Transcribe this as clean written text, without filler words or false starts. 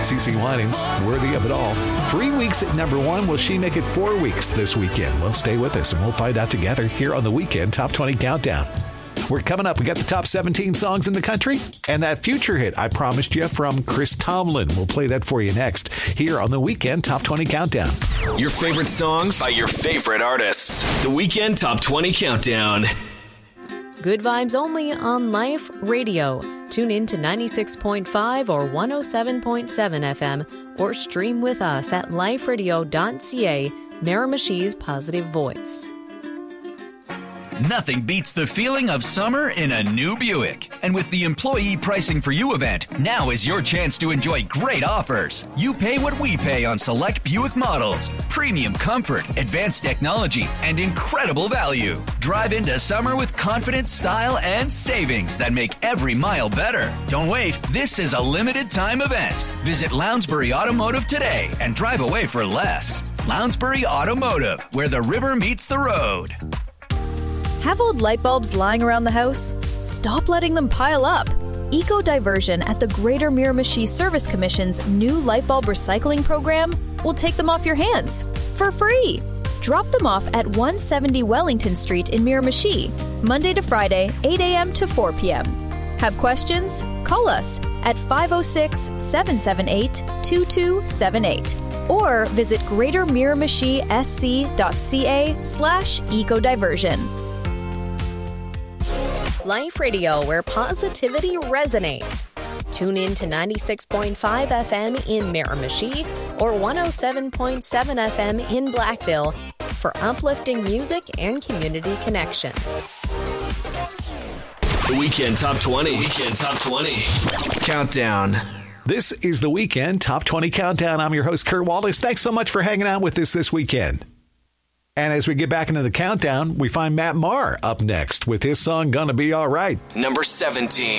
CeCe Winans, Worthy of It All. 3 weeks at number 1. Will she make it 4 weeks this weekend? Well, stay with us and we'll find out together here on the Weekend Top 20 Countdown. We're coming up. We got the top 17 songs in the country and that future hit I promised you from Chris Tomlin. We'll play that for you next here on the Weekend Top 20 Countdown. Your favorite songs by your favorite artists. The Weekend Top 20 Countdown. Good vibes only on Life Radio. Tune in to 96.5 or 107.7 FM or stream with us at liferadio.ca, Miramichi's positive voice. Nothing beats the feeling of summer in a new Buick. And with the Employee Pricing for You event, now is your chance to enjoy great offers. You pay what we pay on select Buick models. Premium comfort, advanced technology, and incredible value. Drive into summer with confidence, style, and savings that make every mile better. Don't wait. This is a limited time event. Visit Lounsbury Automotive today and drive away for less. Lounsbury Automotive, where the river meets the road. Have old light bulbs lying around the house? Stop letting them pile up. Eco Diversion at the Greater Miramichi Service Commission's new light bulb recycling program will take them off your hands for free. Drop them off at 170 Wellington Street in Miramichi, Monday to Friday, 8 a.m. to 4 p.m. Have questions? Call us at 506-778-2278 or visit greatermiramichi.sc.ca/ecodiversion. Life Radio, where positivity resonates. Tune in to 96.5 FM in Miramichi or 107.7 FM in Blackville for uplifting music and community connection. The Weekend Top 20. Weekend Top 20 Countdown. This is the Weekend Top 20 Countdown. I'm your host, Kurt Wallace. Thanks so much for hanging out with us this weekend. And as we get back into the countdown, we find Matt Maher up next with his song Gonna Be All Right. Number 17.